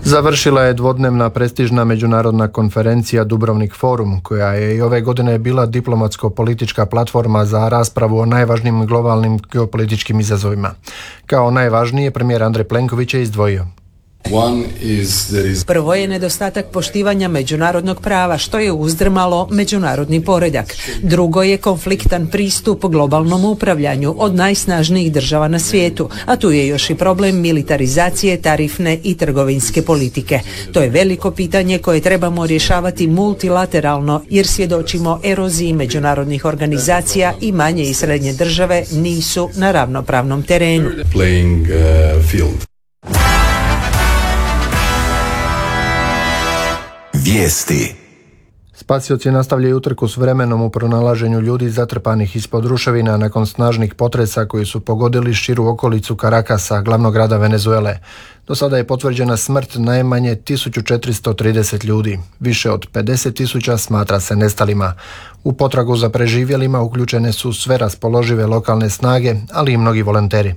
Završila je dvodnevna prestižna međunarodna konferencija Dubrovnik Forum, koja je i ove godine bila diplomatsko-politička platforma za raspravu o najvažnijim globalnim geopolitičkim izazovima. Kao najvažnije premijer Andrej Plenković je izdvojio: Prvo je nedostatak poštivanja međunarodnog prava, što je uzdrmalo međunarodni poredak. Drugo je konfliktan pristup globalnom upravljanju od najsnažnijih država na svijetu, a tu je još i problem militarizacije tarifne i trgovinske politike. To je veliko pitanje koje trebamo rješavati multilateralno, jer svjedočimo eroziji međunarodnih organizacija i manje i srednje države nisu na ravnopravnom terenu. Vijesti. Spasioci nastavljaju utrku s vremenom u pronalaženju ljudi zatrpanih ispod ruševina nakon snažnih potresa koji su pogodili širu okolicu Carakasa, glavnog grada Venezuele. Do sada je potvrđena smrt najmanje 1430 ljudi. Više od 50.000 smatra se nestalima. U potragu za preživjelima uključene su sve raspoložive lokalne snage, ali i mnogi volonteri.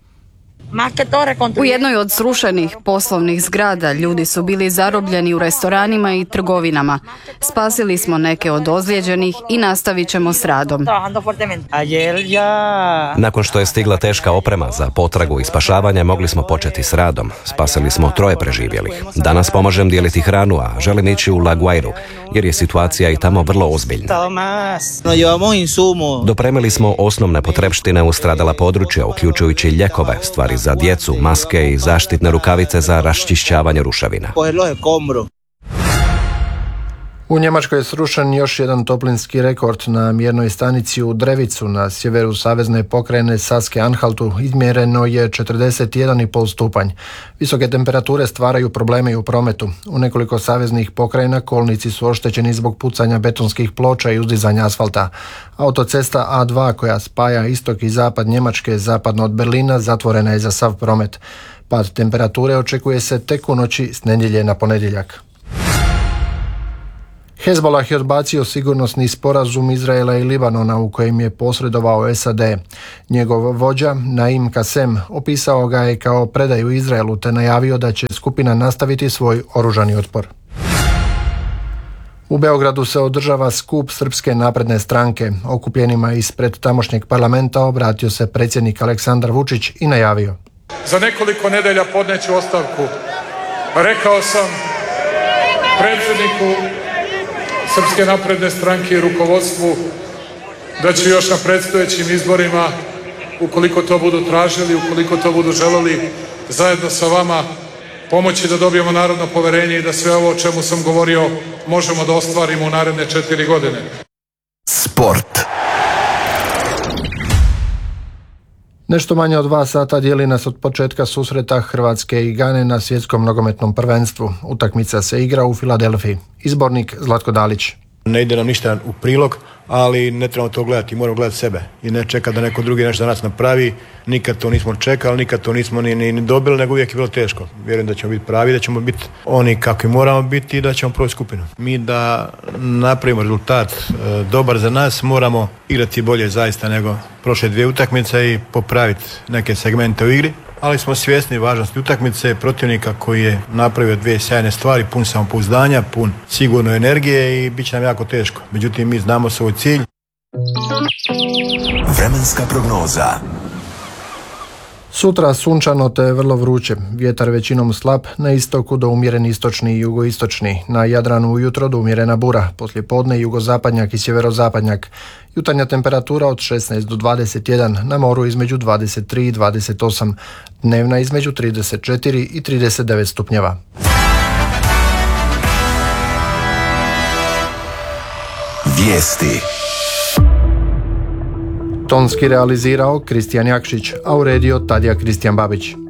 U jednoj od srušenih poslovnih zgrada ljudi su bili zarobljeni u restoranima i trgovinama. Spasili smo neke od ozlijeđenih i nastavit ćemo s radom. Nakon što je stigla teška oprema za potragu i spašavanje, mogli smo početi s radom. Spasili smo 3 preživjelih. Danas pomažem dijeliti hranu, a želim ići u La Guairu, jer je situacija i tamo vrlo ozbiljna. Dopremili smo osnovne potrepštine u stradala područja, uključujući ljekove, stvari za djecu, maske i zaštitne rukavice za raščišćavanje ruševina. U Njemačkoj je srušen još jedan toplinski rekord na mjernoj stanici u Drevicu na sjeveru savezne pokrajine Saske-Anhaltu. Izmjereno je 41,5 stupanj. Visoke temperature stvaraju probleme i u prometu. U nekoliko saveznih pokrajina kolnici su oštećeni zbog pucanja betonskih ploča i uzdizanja asfalta. Autocesta A2 koja spaja istok i zapad Njemačke zapadno od Berlina zatvorena je za sav promet. Pad temperature očekuje se tek u noći s nedjelje na ponedjeljak. Hezbollah je odbacio sigurnosni sporazum Izraela i Libanona u kojem je posredovao SAD. Njegov vođa, Naim Kasem, opisao ga je kao predaju Izraelu te najavio da će skupina nastaviti svoj oružani otpor. U Beogradu se održava skup Srpske napredne stranke. Okupljenima ispred tamošnjeg parlamenta obratio se predsjednik Aleksandar Vučić i najavio: Za nekoliko nedelja podneću ostavku. Rekao sam predsjedniku Srpske napredne stranke i rukovodstvu da ću još na predstojećim izborima, ukoliko to budu tražili, ukoliko to budu želeli, zajedno sa vama pomoći da dobijemo narodno poverenje i da sve ovo o čemu sam govorio možemo da ostvarimo u naredne 4 godine. Sport. Nešto manje od 2 sata dijeli nas od početka susreta Hrvatske i Gane na svjetskom nogometnom prvenstvu. Utakmica se igra u Filadelfiji. Izbornik Zlatko Dalić. Ne ide nam ništa u prilog, ali ne trebamo to gledati, moramo gledati sebe i ne čekati da neko drugi nešto za nas napravi. Nikad to nismo čekali, nikad to nismo ni dobili, nego uvijek je bilo teško. Vjerujem da ćemo biti pravi, da ćemo biti oni kakvi moramo biti i da ćemo proći skupinu. Mi da napravimo rezultat dobar za nas, moramo igrati bolje zaista nego prošle 2 utakmice i popraviti neke segmente u igri. Ali smo svjesni važnosti utakmice, protivnika koji je napravio 2 sjajne stvari, pun samopouzdanja, pun sigurno energije i bit će nam jako teško. Međutim, mi znamo svoj cilj. Vremenska prognoza. Sutra sunčano te vrlo vruće. Vjetar većinom slab, na istoku do umjeren istočni i jugoistočni. Na Jadranu ujutro do umjerena bura, poslije podne jugozapadnjak i sjeverozapadnjak. Jutarnja temperatura od 16 do 21, na moru između 23 i 28. Dnevna između 34 i 39 stupnjeva. Vijesti. Tonski realizirao Kristijan Jakšić, a uredio Tadija Kristijan Babić.